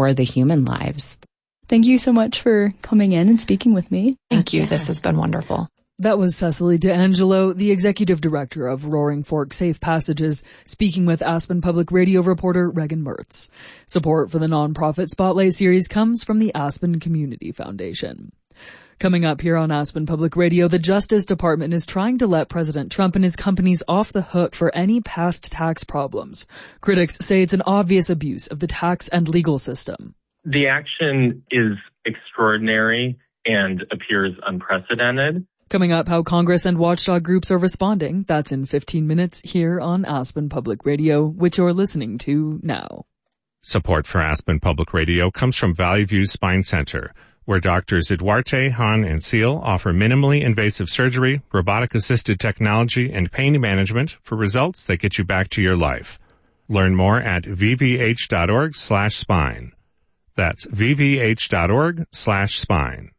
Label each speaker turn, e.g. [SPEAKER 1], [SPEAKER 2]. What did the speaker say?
[SPEAKER 1] for the human lives.
[SPEAKER 2] Thank you so much for coming in and speaking with me.
[SPEAKER 3] Thank you. This has been wonderful.
[SPEAKER 4] That was Cecily D'Angelo, the executive director of Roaring Fork Safe Passages, speaking with Aspen Public Radio reporter Regan Mertz. Support for the nonprofit Spotlight series comes from the Aspen Community Foundation. Coming up here on Aspen Public Radio, the Justice Department is trying to let President Trump and his companies off the hook for any past tax problems. Critics say it's an obvious abuse of the tax and legal system.
[SPEAKER 5] The action is extraordinary and appears unprecedented.
[SPEAKER 4] Coming up, how Congress and watchdog groups are responding. That's in 15 minutes here on Aspen Public Radio, which you're listening to now.
[SPEAKER 6] Support for Aspen Public Radio comes from Valley View Spine Center, where Doctors Duarte, Hahn, and Seal offer minimally invasive surgery, robotic-assisted technology, and pain management for results that get you back to your life. Learn more at vvh.org/spine. That's vvh.org/spine.